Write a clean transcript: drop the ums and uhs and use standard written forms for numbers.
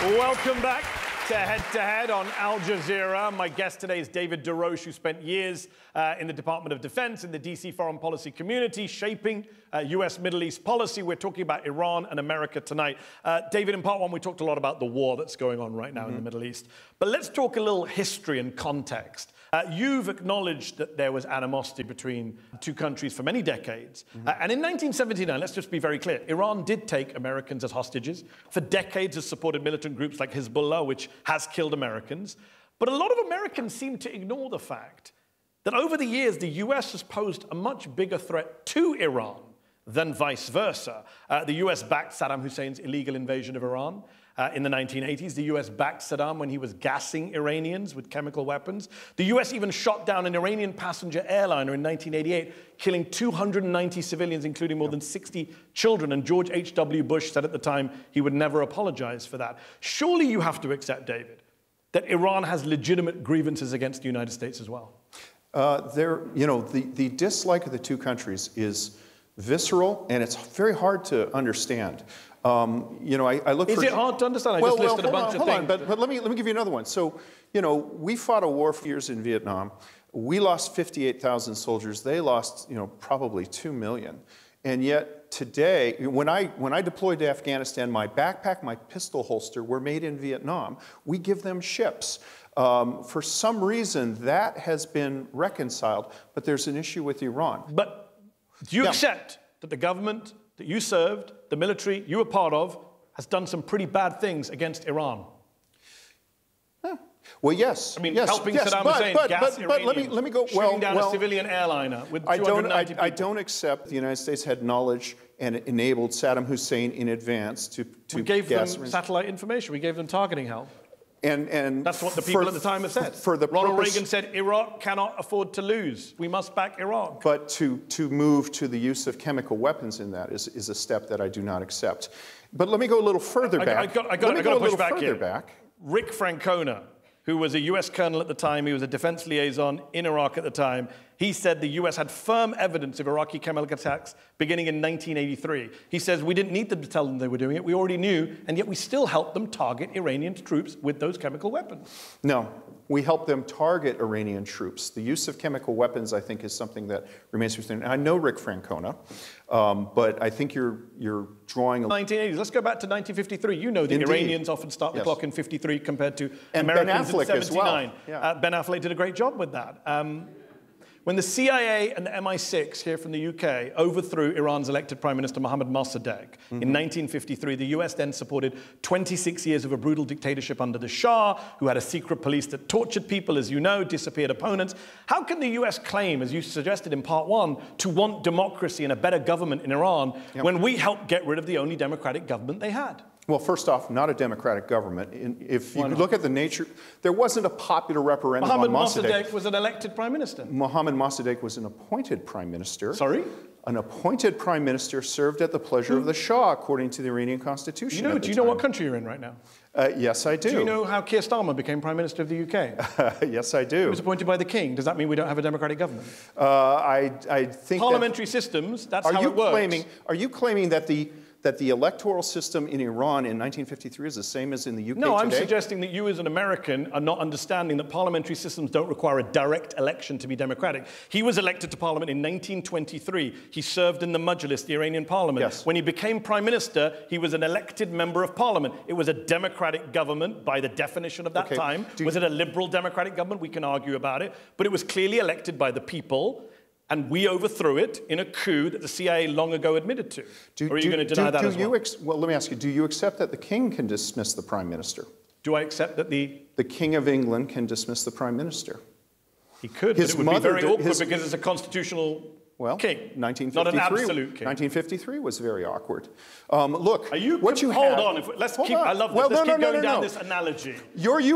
Welcome back to Head on Al Jazeera. My guest today is David DeRoche, who spent years in the Department of Defense, in the DC foreign policy community, shaping U.S. Middle East policy. We're talking about Iran and America tonight. David, in part one, we talked a lot about the war that's going on right now in the Middle East. But let's talk a little history and context. You've acknowledged that there was animosity between two countries for many decades. And in 1979, let's just be very clear, Iran did take Americans as hostages. For decades has supported militant groups like Hezbollah, which has killed Americans. But a lot of Americans seem to ignore the fact that over the years, the US has posed a much bigger threat to Iran than vice versa. The US backed Saddam Hussein's illegal invasion of Iran. In the 1980s, the US backed Saddam when he was gassing Iranians with chemical weapons. The US even shot down an Iranian passenger airliner in 1988, killing 290 civilians, including more than 60 children. And George H.W. Bush said at the time he would never apologize for that. Surely you have to accept, David, that Iran has legitimate grievances against the United States as well. The dislike of the two countries is visceral, and it's very hard to understand. I look for... Is it hard to understand? I just listed a bunch of things. But let me give you another one. So, we fought a war for years in Vietnam. We lost 58,000 soldiers. They lost, probably 2 million. And yet today, when I deployed to Afghanistan, my backpack, my pistol holster were made in Vietnam. We give them ships. For some reason, that has been reconciled, but there's an issue with Iran. But do you accept that the government that you served, the military you were part of, has done some pretty bad things against Iran? Well, yes. I mean, yes, helping yes, Saddam Hussein gas Iranians, let me go. Shooting down a civilian airliner with 290 people. I don't accept the United States had knowledge and enabled Saddam Hussein in advance to We gave them satellite information. We gave them targeting help. And that's what the people at the time have said. Ronald Reagan said, Iraq cannot afford to lose. We must back Iraq. But to move to the use of chemical weapons in that is a step that I do not accept. But let me go a little further back. I got to push back here. Back. Rick Francona, who was a US colonel at the time, he was a defense liaison in Iraq at the time, he said the US had firm evidence of Iraqi chemical attacks beginning in 1983. He says, we didn't need them to tell them they were doing it, we already knew, and yet we still helped them target Iranian troops with those chemical weapons. No, we helped them target Iranian troops. The use of chemical weapons, I think, is something that remains to be seen. And I know Rick Francona, but I think you're drawing a... 1980s, let's go back to 1953. You know the Iranians often start the clock in 53 compared to Americans in 79. As well. Yeah. Ben Affleck did a great job with that. When the CIA and the MI6 here from the UK overthrew Iran's elected Prime Minister Mohammad Mossadegh in 1953, the US then supported 26 years of a brutal dictatorship under the Shah, who had a secret police that tortured people, as you know, disappeared opponents. How can the US claim, as you suggested in part one, to want democracy and a better government in Iran when we helped get rid of the only democratic government they had? Well, first off, not a democratic government. If you look at the nature, there wasn't a popular referendum on Mossadegh. Mohammad Mossadegh was an elected prime minister. Mohammad Mossadegh was an appointed prime minister. Sorry? An appointed prime minister served at the pleasure of the Shah, according to the Iranian constitution. Do you know what country you're in right now? Yes, I do. Do you know how Keir Starmer became prime minister of the UK? Yes, I do. He was appointed by the king. Does that mean we don't have a democratic government? I think parliamentary systems, that's how it works. Are you claiming that the electoral system in Iran in 1953 is the same as in the UK No, I'm today? suggesting that you as an American are not understanding that parliamentary systems don't require a direct election to be democratic. He was elected to parliament in 1923. He served in the Majlis, the Iranian parliament. Yes. When he became prime minister, he was an elected member of parliament. It was a democratic government by the definition of that time. Was it a liberal democratic government? We can argue about it. But it was clearly elected by the people. And we overthrew it in a coup that the CIA long ago admitted to. Or are you going to deny that as well? Well, let me ask you, do you accept that the king can dismiss the prime minister? Do I accept that the King of England can dismiss the prime minister? He could, but it would be very awkward because it's a constitutional king, 1953, not an absolute king. 1953 was very awkward. Look, hold on. Let's keep. I love this. Let's keep going down this analogy. Your